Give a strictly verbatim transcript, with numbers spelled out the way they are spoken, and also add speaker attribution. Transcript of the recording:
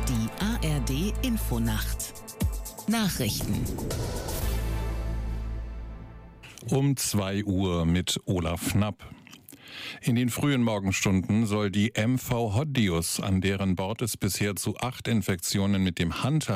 Speaker 1: Die A R D Infonacht Nachrichten
Speaker 2: Um zwei Uhr mit Olaf Knapp. In den frühen Morgenstunden soll die M V Hoddius, an deren Bord es bisher zu acht Infektionen mit dem Hantavirus